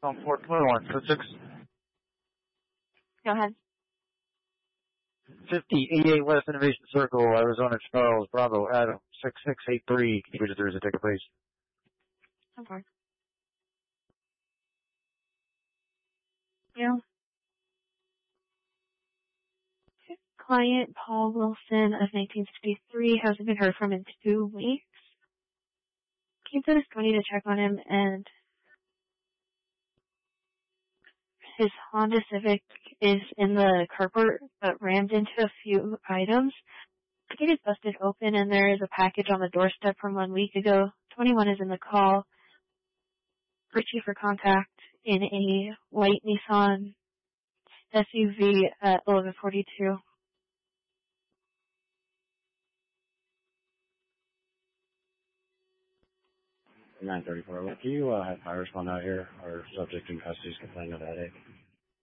Fort 21, Go ahead. 5088 West Innovation Circle, Arizona, Charles, Bravo, Adam, 6683. Can you visit there is a ticket, please? Okay. Yeah. Client Paul Wilson of 1963 hasn't been heard from in 2 weeks. He said it's going to check on him, and his Honda Civic is in the carport but rammed into a few items. The gate is busted open, and there is a package on the doorstep from 1 week ago. 21 is in the call. Richie for contact in a white Nissan SUV at 1142. 934. Can you have my respond out here? Our subject in custody is complaining of a headache.